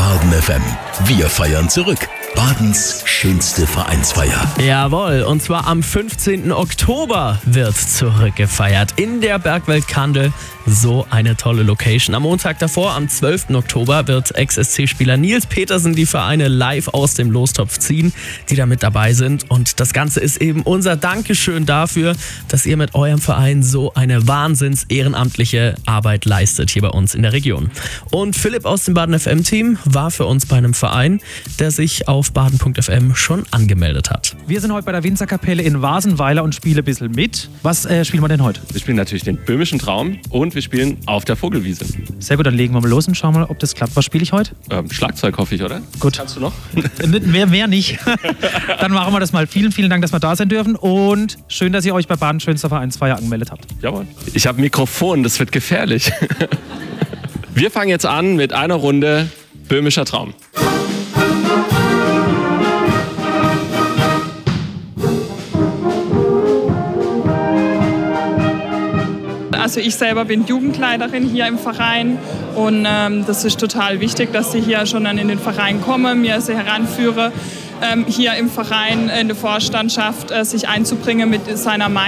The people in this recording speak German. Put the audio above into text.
Baden FM. Wir feiern zurück. Badens schönste Vereinsfeier. Jawohl, und zwar am 15. Oktober wird zurückgefeiert in der Bergwelt Kandel. So eine tolle Location. Am Montag davor, am 12. Oktober, wird Ex-SC-Spieler Nils Petersen die Vereine live aus dem Lostopf ziehen, die da mit dabei sind. Und das Ganze ist eben unser Dankeschön dafür, dass ihr mit eurem Verein so eine wahnsinns-ehrenamtliche Arbeit leistet hier bei uns in der Region. Und Philipp aus dem Baden FM-Team war für uns bei einem Verein, der sich auf baden.fm schon angemeldet hat. Wir sind heute bei der Winzerkapelle in Wasenweiler und spielen ein bisschen mit. Was spielen wir denn heute? Wir spielen natürlich den böhmischen Traum und wir spielen auf der Vogelwiese. Sehr gut, dann legen wir mal los und schauen mal, ob das klappt. Was spiele ich heute? Schlagzeug hoffe ich, oder? Gut. Kannst du noch? Mehr nicht. Dann machen wir das mal. Vielen, vielen Dank, dass wir da sein dürfen und schön, dass ihr euch bei Baden schönster Vereinsfeier angemeldet habt. Jawohl. Ich habe ein Mikrofon, das wird gefährlich. Wir fangen jetzt an mit einer Runde böhmischer Traum. Also ich selber bin Jugendleiterin hier im Verein und das ist total wichtig, dass sie hier schon dann in den Verein kommen, mir sie heranführe, hier im Verein in der Vorstandschaft sich einzubringen mit seiner Meinung.